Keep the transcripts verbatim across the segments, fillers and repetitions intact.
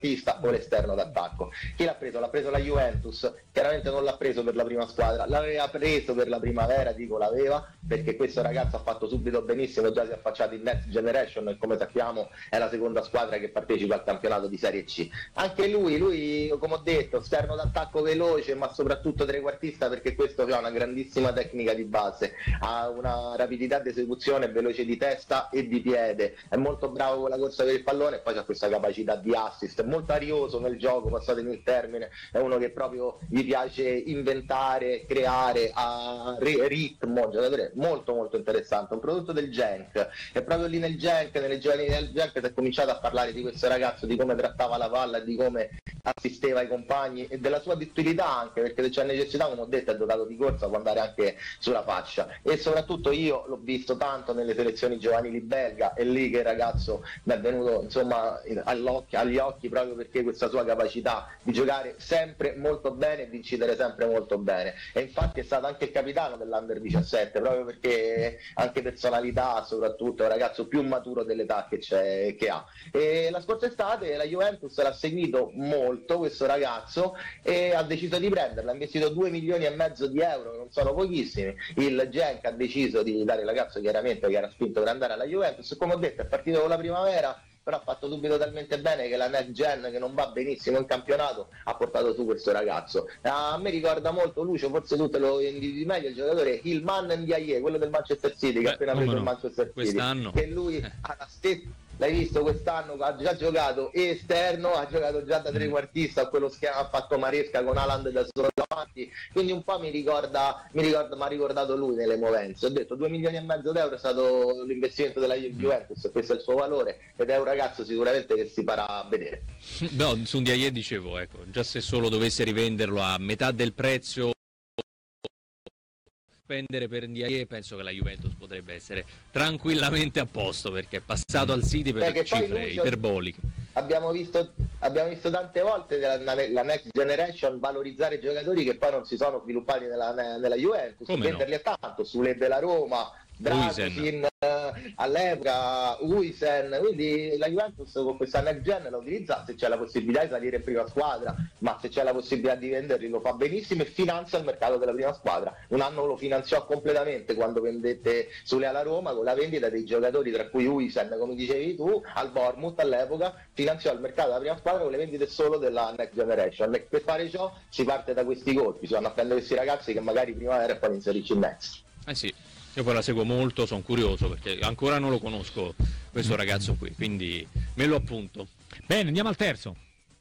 trequartista o l'esterno d'attacco. Chi l'ha preso? L'ha preso la Juventus, chiaramente non l'ha preso per la prima squadra, l'aveva preso per la primavera, dico l'aveva, perché questo ragazzo ha fatto subito benissimo, già si è affacciato in Next Generation e come sappiamo è la seconda squadra che partecipa al campionato di Serie C. Anche lui, lui come ho detto, esterno d'attacco veloce, ma soprattutto trequartista, perché questo ha una grandissima tecnica di base, ha una rapidità di esecuzione, veloce di testa e di piede, è molto bravo con la corsa per il pallone e poi ha questa capacità di assist, è molto arioso nel gioco, passatemi il termine, è uno che proprio gli piace inventare, creare a ritmo, un giocatore molto molto interessante, un prodotto del Genk, e proprio lì nel Genk, nelle giovanili del Genk si è cominciato a parlare di questo ragazzo, di come trattava la palla e di come assisteva i compagni e della sua duttilità, anche perché se c'è necessità, come ho detto, è dotato di corsa, può andare anche sulla fascia, e soprattutto io l'ho visto tanto nelle selezioni giovanili belga, e lì che il ragazzo mi è venuto insomma all'occhio, agli occhi, proprio perché questa sua capacità di giocare sempre molto bene e di incidere sempre molto bene, e infatti è stato anche il capitano dell'Under diciassette, proprio perché anche personalità, soprattutto è un ragazzo più maturo dell'età che, c'è, che ha. E la scorsa estate la Juventus l'ha seguito molto questo ragazzo e ha deciso di prenderlo, ha investito due milioni e mezzo di euro, non sono pochissimi. Il Genk ha deciso di dare il ragazzo, chiaramente, che era spinto per andare alla Juventus, come ho detto è partito con la primavera, però ha fatto subito talmente bene che la Next Gen, che non va benissimo in campionato, ha portato su questo ragazzo. A me ricorda molto, Lucio, forse tu te lo individui meglio, il giocatore Ilman Ndiaye, quello del Manchester City, che ha appena preso no. il Manchester City, quest'anno che lui ha la stessa, l'hai visto quest'anno, ha già giocato esterno, ha giocato già da trequartista, quello schema ha fatto Maresca con Haaland da solo davanti, quindi un po' mi ricorda, mi ricorda, mi ha ricordato lui nelle movenze. Ho detto due milioni e mezzo d'euro è stato l'investimento della Juventus, questo è il suo valore, ed è un ragazzo sicuramente che si farà a vedere. No, su Ndiaye dicevo, ecco, già se solo dovesse rivenderlo a metà del prezzo spendere per Ndiaye, penso che la Juventus potrebbe essere tranquillamente a posto, perché è passato al City per Perché cifre Lucio, iperboliche. Abbiamo visto, abbiamo visto tante volte la, la Next Generation valorizzare giocatori che poi non si sono sviluppati nella, nella Juventus, Come venderli no? a tanto, Sule della Roma, Dragusin all'epoca, Huijsen, quindi la Juventus con questa Next Gen la utilizza se c'è la possibilità di salire in prima squadra, ma se c'è la possibilità di venderli lo fa benissimo e finanzia il mercato della prima squadra. Un anno lo finanziò completamente quando vendette Sule alla Roma, con la vendita dei giocatori tra cui Huijsen, come dicevi tu, al Bournemouth all'epoca, finanziò il mercato della prima squadra con le vendite solo della Next Generation, e per fare ciò si parte da questi colpi, si vanno a prendere questi ragazzi che magari prima era e poi inserisci in Next. Eh sì, io poi la seguo molto, sono curioso perché ancora non lo conosco questo ragazzo qui, quindi me lo appunto. Bene, andiamo al terzo.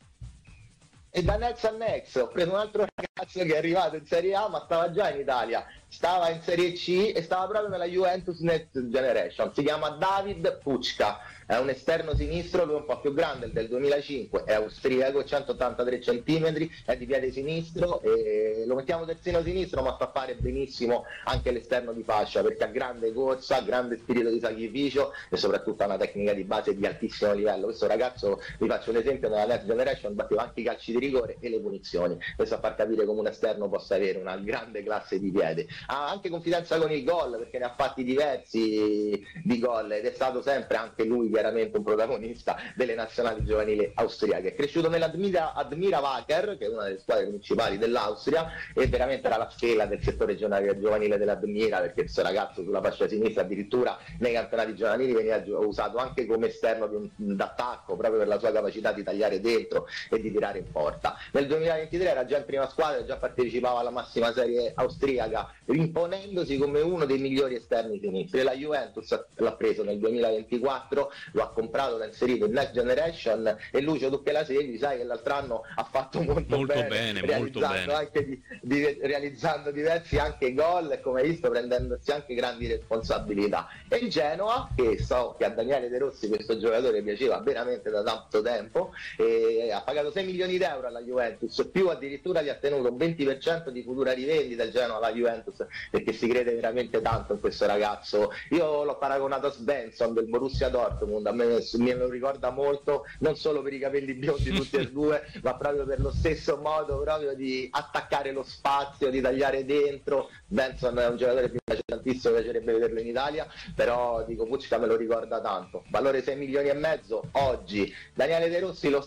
E da Next a Next ho preso un altro ragazzo che è arrivato in Serie A ma stava già in Italia, stava in Serie C e stava proprio nella Juventus Next Generation, si chiama David Pucca, è un esterno sinistro, lui è un po' più grande, il del duemilacinque, è austriaco, centottantatré centimetri, è di piede sinistro e lo mettiamo terzino sinistro, ma fa fare benissimo anche l'esterno di fascia perché ha grande corsa, grande spirito di sacrificio e soprattutto ha una tecnica di base di altissimo livello. Questo ragazzo, vi faccio un esempio, nella Next Generation batteva anche i calci di rigore e le punizioni, questo a far capire come un esterno possa avere una grande classe di piede. Ha anche confidenza con il gol perché ne ha fatti diversi di gol ed è stato sempre anche lui chiaramente un protagonista delle nazionali giovanili austriache. È cresciuto nell'Admira Admira Wacker, che è una delle squadre principali dell'Austria, e veramente era la stella del settore giovanile dell'Admira, perché questo ragazzo sulla fascia sinistra addirittura nei campionati giovanili veniva usato anche come esterno di un, d'attacco, proprio per la sua capacità di tagliare dentro e di tirare in porta. Nel duemilaventitré era già in prima squadra, già partecipava alla massima serie austriaca, imponendosi come uno dei migliori esterni sinistri. La Juventus l'ha preso nel duemilaventiquattro, lo ha comprato, l'ha inserito in Next Generation e Lucio, tu che la segui, sai che l'altro anno ha fatto molto, molto bene, bene, realizzando, molto bene. Anche di, di, realizzando diversi anche gol e come hai visto prendendosi anche grandi responsabilità. E il Genoa, che so che a Daniele De Rossi questo giocatore piaceva veramente da tanto tempo, e ha pagato sei milioni di euro alla Juventus, più addirittura gli ha tenuto un venti per cento di futura rivendita il Genoa alla Juventus, perché si crede veramente tanto in questo ragazzo. Io l'ho paragonato a Svensson del Borussia Dortmund, a me me lo ricorda molto, non solo per i capelli biondi tutti e due, ma proprio per lo stesso modo proprio di attaccare lo spazio, di tagliare dentro. Svensson è un giocatore che mi piace tantissimo, mi piacerebbe vederlo in Italia, però dico Pucca me lo ricorda tanto. Valore sei milioni e mezzo oggi. Daniele De Rossi lo